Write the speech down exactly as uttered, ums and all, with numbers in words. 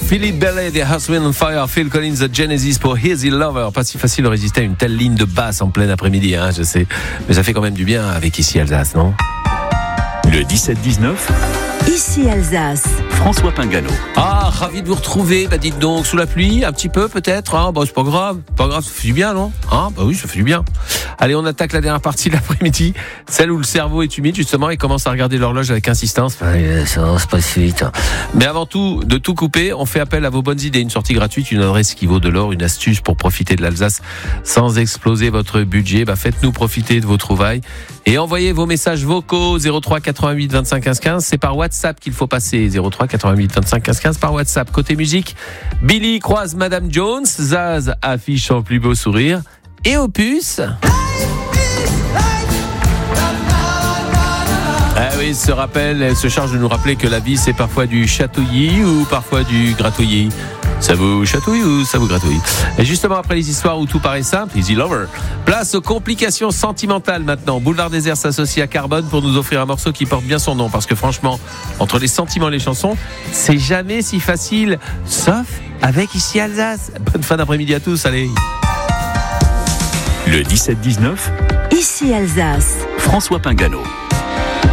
Philip Bailey, The Earth, Wind and Fire, Phil Collins, The Genesis pour Here's the Lover. Pas si facile de résister à une telle ligne de basse en plein après-midi, hein, je sais. Mais ça fait quand même du bien avec Ici Alsace, non ? Le dix-sept dix-neuf, Ici Alsace. François Pingano. Ah, ravi de vous retrouver. Bah dites donc, sous la pluie, un petit peu peut-être. Hein, bah c'est pas grave, pas grave, ça fait du bien, non ? Hein, bah oui, ça fait du bien. Allez, on attaque la dernière partie de l'après-midi, celle où le cerveau est humide justement et commence à regarder l'horloge avec insistance. Ouais, ça avance pas si vite. Mais avant tout, de tout couper, on fait appel à vos bonnes idées. Une sortie gratuite, une adresse qui vaut de l'or, une astuce pour profiter de l'Alsace sans exploser votre budget. Bah faites-nous profiter de vos trouvailles et envoyez vos messages vocaux zéro trois quatre-vingt-huit vingt-cinq quinze quinze. C'est par WhatsApp qu'il faut passer. zéro trois quatre-vingt-huit vingt-cinq quinze quinze par WhatsApp. Côté musique, Billy croise Madame Jones, Zaz affiche son plus beau sourire et Opus. Ah oui, ce rappel, elle se charge de nous rappeler que la vie c'est parfois du chatouillis ou parfois du gratouillis. Ça vous chatouille ou ça vous gratouille ? Et justement après les histoires où tout paraît simple, Easy Lover. Place aux complications sentimentales maintenant. Boulevard Désert s'associe à Carbone pour nous offrir un morceau qui porte bien son nom. Parce que franchement, entre les sentiments et les chansons, c'est jamais si facile. Sauf avec Ici Alsace. Bonne fin d'après-midi à tous, allez. Le dix-sept dix-neuf, Ici Alsace. François Pingano.